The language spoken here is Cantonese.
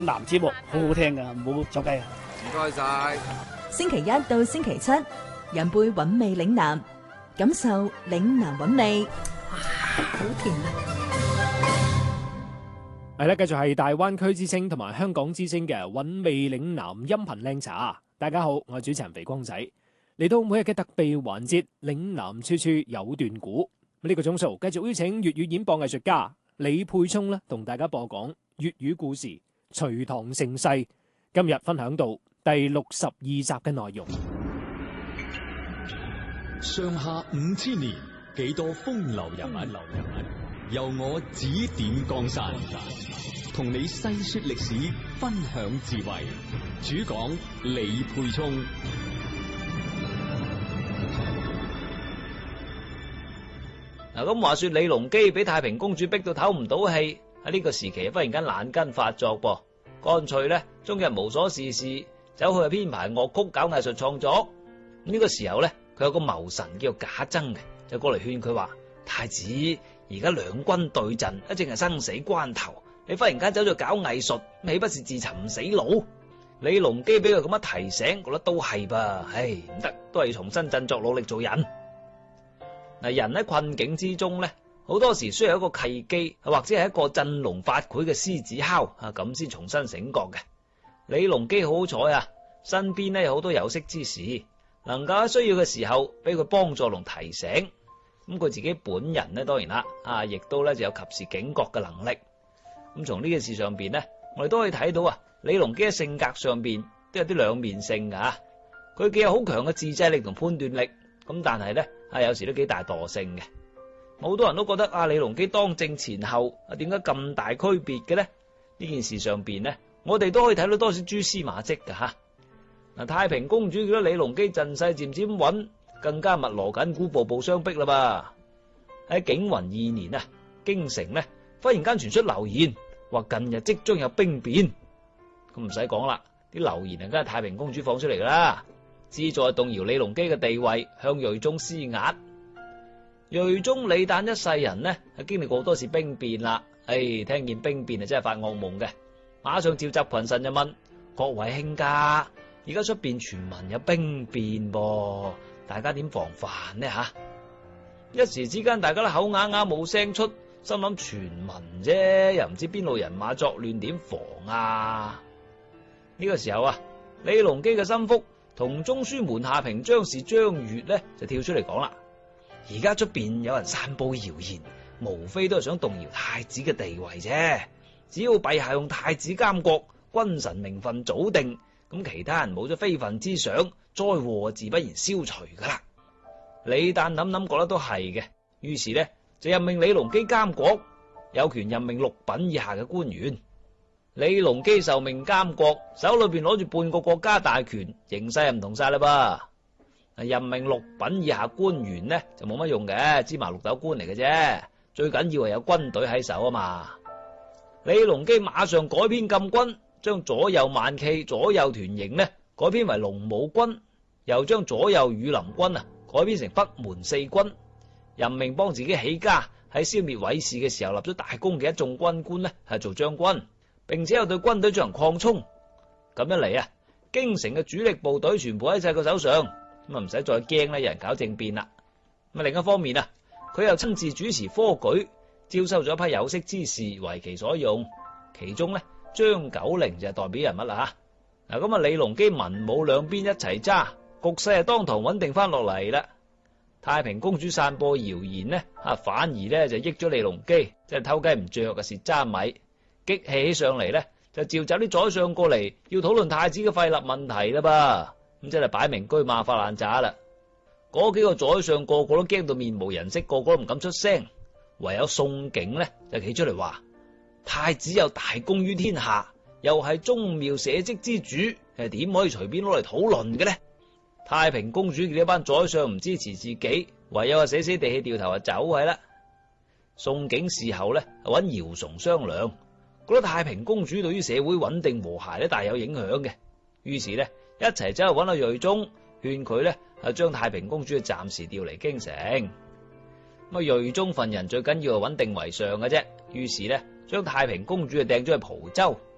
男節目好好聽噶，唔好走雞啊！ 唔該晒。 星期一到星期七，人輩韻味嶺南，感受嶺南韻味。哇，好甜啊！ 係啦，繼續係大灣區之聲同埋香港之聲嘅韻味嶺南音頻靚茶。大家好，我係主持人肥光仔，嚟到每日嘅特備環節，嶺南處處有段古。呢個鐘數繼續邀請粵語演播藝術家李沛聰咧，同大家播講粵語故事《隋唐盛世》。今日分享到第62集嘅內容。 上下5000年，幾多風流人物，由我指點江山，同你細說歷史，分享智慧。主講李沛聰。 嗱，咁話說李隆基俾太平公主逼到唞唔到氣，喺呢個時期忽然間懶筋發作噃，乾脆咧終日無所事事，走去編排樂曲搞藝術創作。呢個時候咧，佢有個謀臣叫賈珍嘅，就過嚟勸佢話：太子，而家兩軍對陣，一正係生死關頭，你忽然間走咗搞藝術，豈不是自尋死路？李隆基俾佢咁一提醒，覺得都係噃，唉，唔得，都係要重新振作，努力做人。嗱，人喺困境之中咧，好多時需要一個契機，或者係一個振聾發聵嘅獅子哮啊，咁先重新醒覺嘅。李隆基好好彩啊，身邊咧有好多有識之士，能夠喺需要嘅時候俾佢幫助同提醒。咁佢自己本人咧，當然啦，亦都咧就有及時警覺嘅能力。咁從呢件事上邊咧，我哋都可以睇到啊，李隆基嘅性格上邊都有啲兩面性噶。佢既有好強嘅自制力同判斷力，咁但係咧有時都幾大惰性嘅。好多人都覺得李隆基當政前後點解咁大區別嘅咧？呢件事上邊咧，我哋都可以睇到多少蛛絲馬跡噶吓。嗱，太平公主見到李隆基陣勢漸漸穩，更加密鑼緊鼓，步步相逼啦噃。喺景雲2年啊，京城咧忽然間傳出流言，話近日即將有兵變。咁唔使講啦，啲流言梗係太平公主放出嚟噶啦，旨在動搖李隆基嘅地位，向睿宗施壓。睿宗李旦一世人呢，係經歷過好多次兵變啦。聽見兵變真係發噩夢嘅，馬上召集群臣就問各位卿家，而家出邊傳聞有兵變噃，大家點防範呢吓？一時之間大家都口啞啞冇聲出，心諗傳聞啫，又唔知邊路人馬作亂，點防啊？呢個時候啊，李隆基嘅心腹同中書門下平章事張悅呢，就跳出嚟講啦。而家出邊有人散布謠言，無非都係想動搖太子嘅地位啫。只要陛下用太子監國，君臣名分早定，咁其他人冇咗非分之想，災禍自不然消除噶啦。李旦諗覺得都係嘅，於是呢就任命李隆基監國，有權任命6品以下嘅官員。李隆基受命監國，手裏邊攞住半個國家大權，形勢又唔同晒啦噃。任命6品以下官員呢就冇乜用嘅，芝麻綠豆官嚟嘅啫。最緊要係有軍隊喺手啊嘛。李隆基馬上改編禁軍，將左右萬騎、左右團營呢改編為龍武軍，又將左右羽林軍改編成北門4軍。任命幫自己起家喺消滅韋氏嘅時候立咗大功嘅一眾軍官呢係做將軍，並且又對軍隊進行擴充。咁一嚟京城嘅主力部隊全部喺晒佢手上，咁唔使再驚有人搞政變啦。咁另一方面佢又親自主持科舉，招收咗一批有識之士為其所用，其中張九齡就係代表人物啦吓。嗱，咁李隆基文武兩邊一齊揸，局勢當堂穩定翻落嚟啦。太平公主散播謠言呢反而就益咗李隆基，即係偷雞唔着嘅蝕渣米，激氣起上嚟呢就召集啲宰相過嚟，要討論太子嘅廢立問題啦噃。咁真係擺明車馬發爛渣啦！嗰幾個宰相個個都驚到面無人色，個個都唔敢出聲，唯有宋景呢就企出嚟話：太子有大功於天下，又係宗廟社稷之主，係點可以隨便攞嚟討論嘅呢？太平公主見呢班宰相唔支持自己，唯有死死地氣掉頭就走係啦。宋景事後呢揾姚崇商量，覺得太平公主對於社會穩定和諧大有影響嘅，於是呢一齊走去揾阿睿宗，勸佢呢將太平公主暫時調嚟京城。咁睿宗份人最緊要係穩定為上嘅啫，於是呢將太平公主掟咗去蒲州。